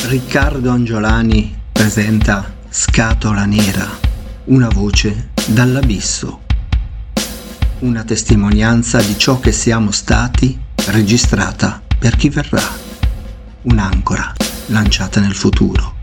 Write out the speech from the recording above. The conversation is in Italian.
Riccardo Angiolani presenta Scatola Nera, una voce dall'abisso, una testimonianza di ciò che siamo stati, registrata per chi verrà, un'ancora lanciata nel futuro.